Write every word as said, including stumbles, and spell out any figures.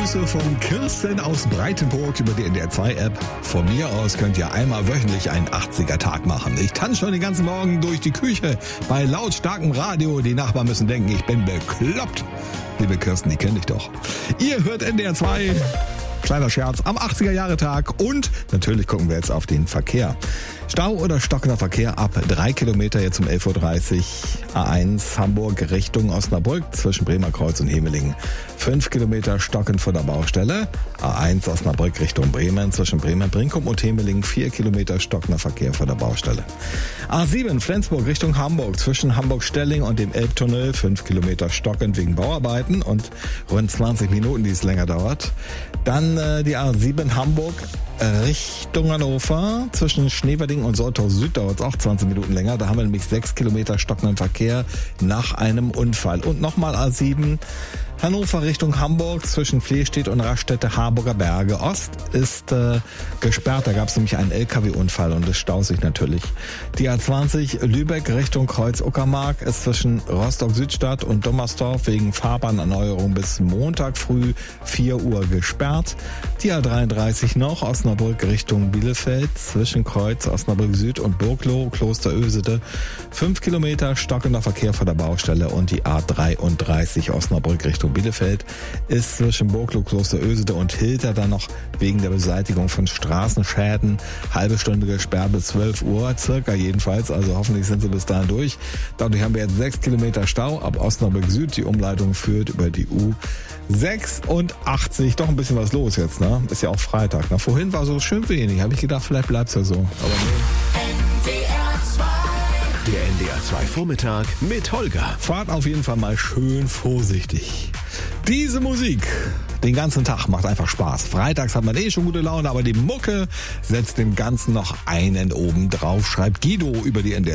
Grüße von Kirsten aus Breitenburg über die N D R zwei App. Von mir aus könnt ihr einmal wöchentlich einen achtziger-Tag machen. Ich tanze schon den ganzen Morgen durch die Küche bei lautstarkem Radio. Die Nachbarn müssen denken, ich bin bekloppt. Liebe Kirsten, die kenne ich doch. Ihr hört N D R zwei. Kleiner Scherz am achtziger-Jahre-Tag und natürlich gucken wir jetzt auf den Verkehr. Stau oder stockender Verkehr ab drei Kilometer jetzt um elf Uhr dreißig. A eins Hamburg Richtung Osnabrück zwischen Bremerkreuz und Hemelingen. fünf Kilometer stockend vor der Baustelle. A eins Osnabrück Richtung Bremen zwischen Bremen-Brinkum und Hemelingen. vier Kilometer stockender Verkehr vor der Baustelle. A sieben Flensburg Richtung Hamburg zwischen Hamburg-Stelling und dem Elbtunnel. fünf Kilometer stockend wegen Bauarbeiten und rund zwanzig Minuten, die es länger dauert. Dann äh, die A sieben Hamburg Richtung Hannover zwischen Schneverding und Soltau Süd dauert es auch zwanzig Minuten länger. Da haben wir nämlich sechs Kilometer stockenden Verkehr nach einem Unfall. Und nochmal A sieben Hannover Richtung Hamburg zwischen Flehstedt und Raststätte Harburger Berge Ost ist äh, gesperrt. Da gab es nämlich einen L K W-Unfall und es staut sich natürlich. Die A zwanzig Lübeck Richtung Kreuz-Uckermark ist zwischen Rostock-Südstadt und Dommersdorf wegen Fahrbahnerneuerung bis Montag früh vier Uhr gesperrt. Die A dreiunddreißig noch Osnabrück Richtung Bielefeld zwischen Kreuz Osnabrück Süd und Burgloh Klosterösede. fünf Kilometer stockender Verkehr vor der Baustelle und die A dreiunddreißig Osnabrück Richtung Bielefeld ist zwischen Burgloh, Klosterösede und Hilter dann noch wegen der Beseitigung von Straßenschäden halbe Stunde gesperrt bis zwölf Uhr, circa jedenfalls, also hoffentlich sind sie bis dahin durch. Dadurch haben wir jetzt sechs Kilometer Stau ab Osnabrück Süd. Die Umleitung führt über die U sechsundachtzig. Doch ein bisschen was los jetzt, ne? Ist ja auch Freitag. Na, vorhin war so schön wenig. Habe ich gedacht, vielleicht bleibt's ja so. Aber nee. N D R zwei. Der N D R zwei Vormittag mit Holger. Fahrt auf jeden Fall mal schön vorsichtig. Diese Musik den ganzen Tag macht einfach Spaß. Freitags hat man eh schon gute Laune, aber die Mucke setzt dem Ganzen noch einen oben drauf, schreibt Guido über die N D R